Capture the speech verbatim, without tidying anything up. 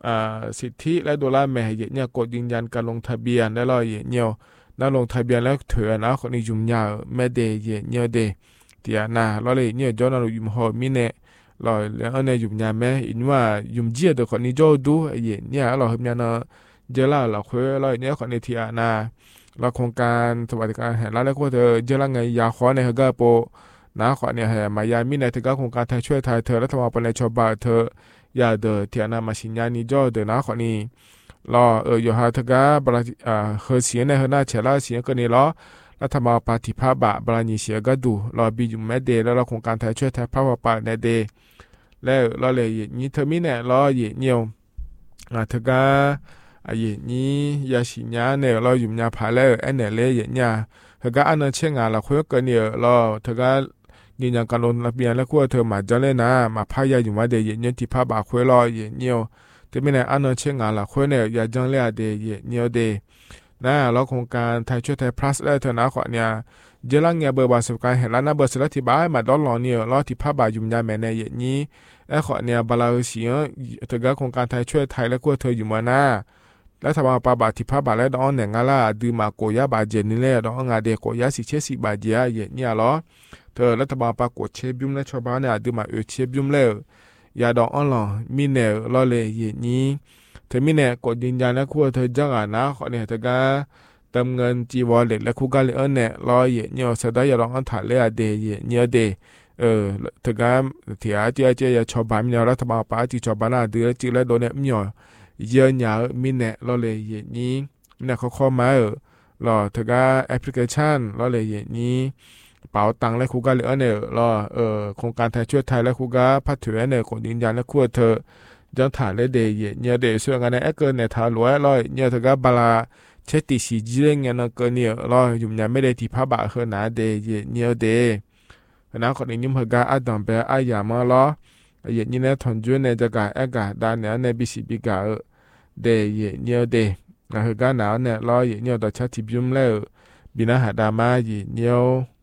สิทธิและดอลลาร์แม่เหยียเนี่ยกดยืนยันการลงทะเบียนได้รอเหยียเนี่ยน่าลงทะเบียนแล้วเถื่อนะคนนี้ยุ่งยากแม่เดย์เหยียเนี่ยเดเตียนาเราเลยเนี่ยย้อนเรายุ่งหอมิเน่เราแล้วเนี่ยยุ่งยากแม่อินว่ายุ่งเจียตัวคนนี้โจดูเหยียเนี่ยเราเห็นเนี่ยเนาะเจล่าเราคุยเราเนี่ยคนนี้เทียนาเราโครงการสวัสดิการแห่งรัฐแล้วก็เธอเจล่าไงยาขอในเฮกาโปนะขอเนี่ยแห่มายามิในถึงก็โครงการไทยช่วยไทยเธอรัฐบาลเป็นในชาวบ้านเธอยาเดอเทียนามาสิญญาณีจอเดนะขอนี้รอเอออยู่หาทกาบราอ่าเฮเสียในเฮน่าเชล่าเสียก็นี่ล้อรัฐบาลปฏิภาบะบราณีเสียก็ดูรอบีอยู่แม่เดแล้วเราโครงการไทยช่วยไทยภาพปาในเดแล้วเราเลยนี่เธอมีเนี่ยรอเยเนียวอ่าทกาอ่าเยนี้ยาสิญญาเนี่ยเราอยู่ยาผาแล้วไอ้เนี่ยเลยเยเนี่ยทกาอันนั้นเช่งาเราคุยกันเนี่ยรอทกายืนยันการลงทะเบียนแล้วก็เธอมาจะเล่นนะมาพายาอยู่มาเดยเนี่ยที่ภาพบาคุยรอเยเนี่ยแต่ไม่เนี่ยอันนั้นเช่งาเราคุยเนี่ยอยากจังเล่เดยเยเนี่ยเดนะเราโครงการไทยช่วยไทย plus ได้เธอนะขอเนี่ยเจลังเนี่ยเบอร์บาสุการเห็นแล้วนะเบอร์สลัดที่บ้านมาดอลลาร์เนี่ยรอที่ภาพบาอยู่ยาแม่ในเยนี้ไอ้ขอเนี่ยบาลาเสียเธอก็โครงการไทยช่วยไทยแล้วก็เธออยู่มาหน้าแล้วถ้าว่าปาบาที่ภาพบาแล้วดอนเนี่ยงาล่าดืมมาโกยาบาเจนี่แหละดอนงาเดโกยาสิเชสิบาเจียเยเนี่ยหรอเธอรัฐบาลปรากฏเชฟยุ่มและชาวบ้านเนี่ยดูมาเออเชฟยุ่มแล้วยาดองอ่อนหล่อมีแนวรอเลยอย่างนี้เธอมีแนวกดยืนยันนะคู่เธอจังอ่ะนะขอเนี่ยเธอก็เติมเงินจีวอลเล็ตและคู่กันเลยเออเนี่ยรออย่างเนี่ยเสด็จยาดองอันถ่ายเลยอะเดย์เนี่ยเดย์เออเธอก็ที่อาเจียเจียชาวบ้านมีแนวรัฐบาลป้าจีชาวบ้านน่ะดูแลจีแล้วโดนเนี่ยมีอ่ะเยอะหยามีแนวรอเลยอย่างนี้มีแนวเขาข้อมาเออรอเธอก็แอปพลิเคชันรอเลยอย่างนี้เป๋าตังและคูกาเหลือเนี่ยรอเอ่อโครงการไทยช่วยไทยและคูกาพัฒถือเนี่ยคนยืนยันและคู่เธอจังถ่ายและเดย์เนี่ยเดย์ส่วนงานในแอคเกิลเนี่ยถ่ายรวยรอเนี่ยเธอก็บาลาเชติสีจีเรื่องเงี้ยนะก็เนี่ยรออยู่เนี่ยไม่ได้ที่พระบาทเฮนาเดย์เนี่ยเดย์นะคนนี้ยิ่งเฮกาอัดดังไปอายามาล้อเย็นนี่เนี่ยทนจุนเนี่ยจะกาแอกาดานเนี่ยในบิสิบิกาเดย์เนี่ยเดย์นะเฮกาหนาวเนี่ยรอเนี่ยต่อชาติบิมแล้วบินาหาดามาเยเนี่ย